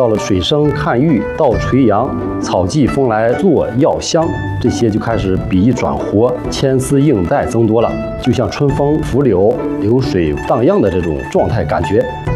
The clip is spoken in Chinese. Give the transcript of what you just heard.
到了水生看玉，到垂杨，草寄风来作药香，这些就开始笔意转活，牵丝应带增多了，就像春风拂柳、流水荡漾的这种状态感觉。